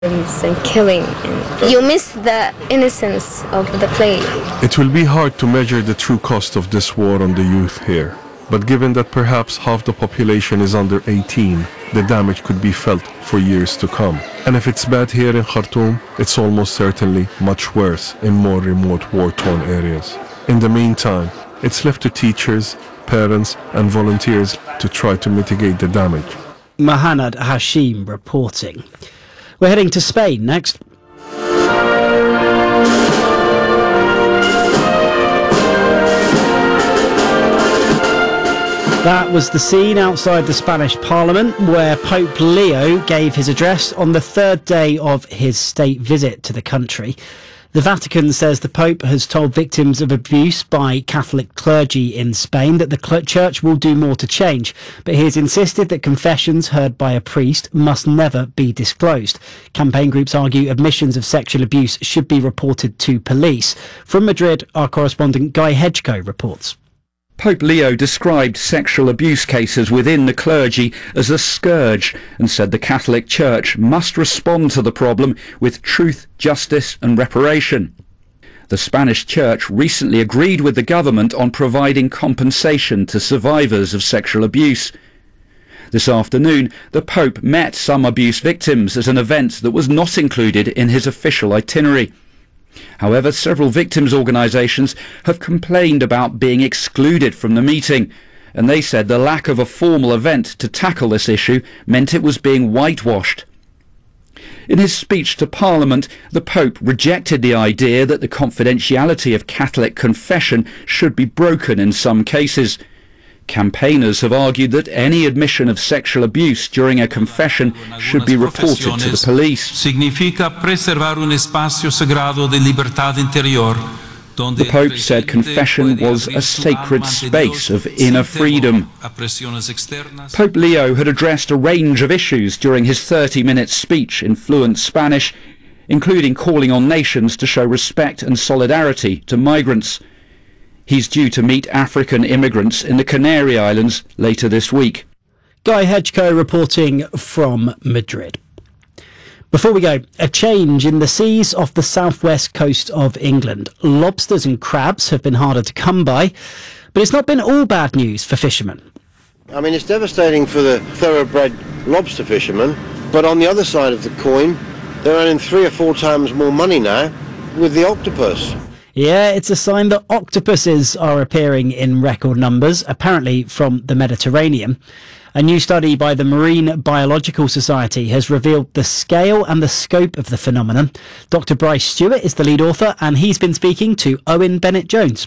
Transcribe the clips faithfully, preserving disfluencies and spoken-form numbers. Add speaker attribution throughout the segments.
Speaker 1: and killing. You miss the innocence of the play.
Speaker 2: It will be hard to measure the true cost of this war on the youth here, but given that perhaps half the population is under eighteen, the damage could be felt for years to come. And if it's bad here in Khartoum, it's almost certainly much worse in more remote war-torn areas. In the meantime, it's left to teachers, parents and volunteers to try to mitigate the damage.
Speaker 3: Mahanad Hashim reporting. We're heading to Spain next. That was the scene outside the Spanish Parliament where Pope Leo gave his address on the third day of his state visit to the country. The Vatican says the Pope has told victims of abuse by Catholic clergy in Spain that the church will do more to change, but he has insisted that confessions heard by a priest must never be disclosed. Campaign groups argue admissions of sexual abuse should be reported to police. From Madrid, our correspondent Guy Hedgecoe reports.
Speaker 4: Pope Leo described sexual abuse cases within the clergy as a scourge and said the Catholic Church must respond to the problem with truth, justice and reparation. The Spanish Church recently agreed with the government on providing compensation to survivors of sexual abuse. This afternoon, the Pope met some abuse victims at an event that was not included in his official itinerary. However, several victims' organisations have complained about being excluded from the meeting, and they said the lack of a formal event to tackle this issue meant it was being whitewashed. In his speech to Parliament, the Pope rejected the idea that the confidentiality of Catholic confession should be broken in some cases. Campaigners have argued that any admission of sexual abuse during a confession should be reported to the police. The Pope said confession was a sacred space of inner freedom. Pope Leo had addressed a range of issues during his thirty-minute speech in fluent Spanish, including calling on nations to show respect and solidarity to migrants. He's due to meet African immigrants in the Canary Islands later this week.
Speaker 3: Guy Hedgecoe reporting from Madrid. Before we go, a change in the seas off the southwest coast of England. Lobsters and crabs have been harder to come by, but it's not been all bad news for fishermen.
Speaker 5: I mean, it's devastating for the thoroughbred lobster fishermen, but on the other side of the coin, they're earning three or four times more money now with the octopus.
Speaker 3: Yeah, it's a sign that octopuses are appearing in record numbers, apparently from the Mediterranean. A new study by the Marine Biological Society has revealed the scale and the scope of the phenomenon. Doctor Bryce Stewart is the lead author, and he's been speaking to Owen Bennett-Jones.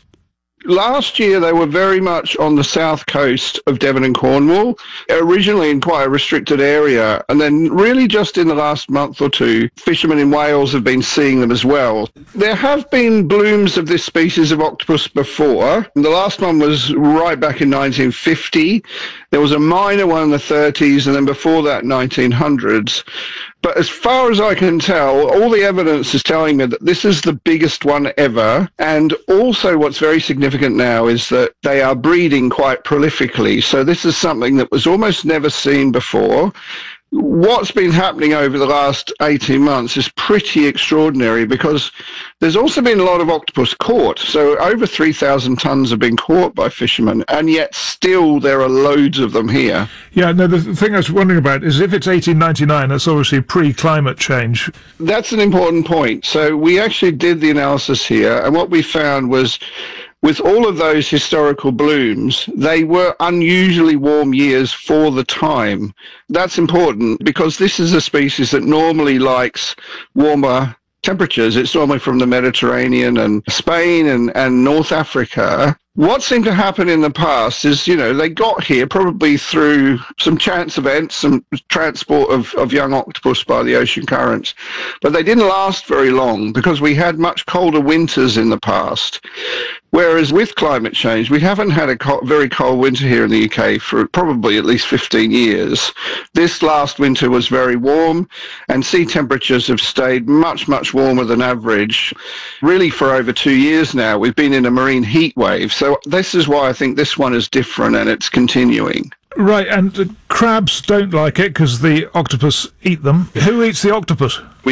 Speaker 6: Last year they were very much on the south coast of Devon and Cornwall, originally in quite a restricted area, and then really just in the last month or two, fishermen in Wales have been seeing them as well. There have been blooms of this species of octopus before. The last one was right back in nineteen fifty. There was a minor one in the thirties, and then before that, nineteen hundreds. But as far as I can tell, all the evidence is telling me that this is the biggest one ever. And also what's very significant now is that they are breeding quite prolifically. So this is something that was almost never seen before. What's been happening over the last eighteen months is pretty extraordinary because there's also been a lot of octopus caught. So over three thousand tonnes have been caught by fishermen, and yet still there are loads of them here.
Speaker 7: Yeah, no, the thing I was wondering about is if it's eighteen ninety-nine, that's obviously pre-climate change.
Speaker 6: That's an important point. So we actually did the analysis here, and what we found was with all of those historical blooms, they were unusually warm years for the time. That's important because this is a species that normally likes warmer temperatures. It's normally from the Mediterranean and Spain and, and North Africa. What seemed to happen in the past is, you know, they got here probably through some chance events, some transport of, of young octopus by the ocean currents, but they didn't last very long because we had much colder winters in the past. Whereas with climate change, we haven't had a co- very cold winter here in the U K for probably at least fifteen years. This last winter was very warm, and sea temperatures have stayed much, much warmer than average. Really for over two years now, we've been in a marine heat wave. So this is why I think this one is different and it's continuing.
Speaker 7: Right, and uh, crabs don't like it because the octopus eat them. Who eats the octopus?